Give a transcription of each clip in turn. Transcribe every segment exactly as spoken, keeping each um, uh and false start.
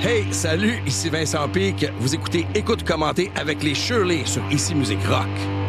Hey, salut, ici Vincent Pic. Vous écoutez Écoute commenter avec les Shirley sur Ici Musique Rock.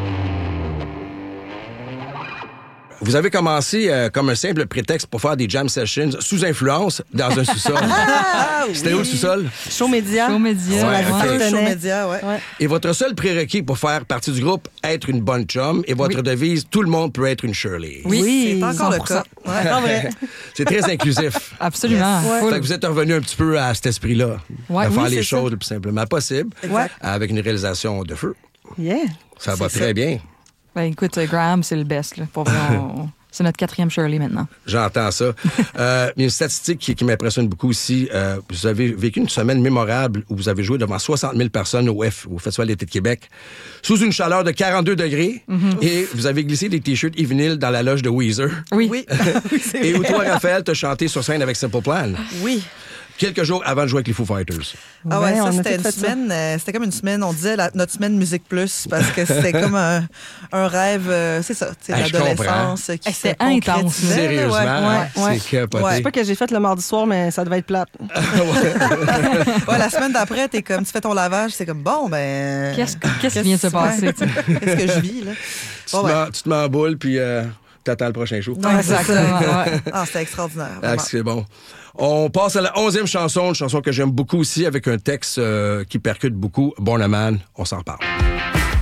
Vous avez commencé euh, comme un simple prétexte pour faire des jam sessions sous influence dans un sous-sol. Ah, C'était oui. où le sous-sol? Show Média. Show Média. Sur la Ouais, rue ok. Partenay. Show Média, ouais. Ouais. Et votre seul prérequis pour faire partie du groupe, être une bonne chum, et votre Oui. devise, tout le monde peut être une Shirley. Oui, C'est encore cent le pour cent. cas. Ouais. Encore vrai. C'est très inclusif. Absolument. Yes. Full. Fait que vous êtes revenu un petit peu à cet esprit-là. Ouais, de faire oui, les c'est choses ça. le plus simplement possible. Ouais. Avec une réalisation de feu. Yeah. Ça va C'est très ça. bien. Ben, écoute, euh, Graham, c'est le best. Là. Pour vrai, on- c'est notre quatrième Shirley maintenant. J'entends ça. Euh, il y a une statistique qui, qui m'impressionne beaucoup ici. Euh, vous avez vécu une semaine mémorable où vous avez joué devant soixante mille personnes au, F, au Festival d'été de Québec, sous une chaleur de quarante-deux degrés, et vous avez glissé des t-shirts et vinyles dans la loge de Weezer. Oui. Oui. Oui, c'est Et où vrai. toi, Raphaël, t'as chanté sur scène avec Simple Plan, Oui. quelques jours avant de jouer avec les Foo Fighters. Ah ouais, Ouais, on ça, a c'était tout une fait ça. semaine, euh, c'était comme une semaine, on disait la- notre semaine Musique Plus, parce que c'était comme un, un rêve, euh, c'est ça, tu sais, Ah, je l'adolescence qui Eh, se c'était intense, là. concrétisait, là, Sérieusement, ouais. Ouais, ouais. c'est capoté. Je sais pas que j'ai fait le mardi soir, mais ça devait être plate. Ouais, la semaine d'après, t'es comme, tu fais ton lavage, c'est comme, bon, ben... Qu'est-ce que- qu'est-ce qui vient de se ouais. passer, tu sais? Qu'est-ce que je vis, là? Tu, Bon, te ouais. mets, tu te mets en boule, puis euh, t'attends le prochain show. Ouais, c'est ça. Exactement, ouais. Ah, c'était extraordinaire. Ah, vraiment. c'est bon. On passe à la onzième chanson, une chanson que j'aime beaucoup aussi, avec un texte euh, qui percute beaucoup. Born a Man, on s'en parle.